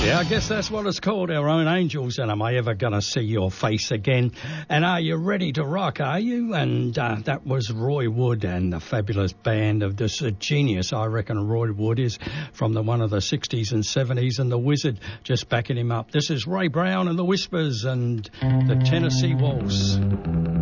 Yeah, I guess that's what it's called, Our Own Angels, and am I ever going to see your face again? And are you ready to rock, are you? And that was Roy Wood and the fabulous band of this genius, I reckon Roy Wood is, from one of the 60s and 70s, and the Wizard just backing him up. This is Ray Brown and the Whispers and the Tennessee Waltz.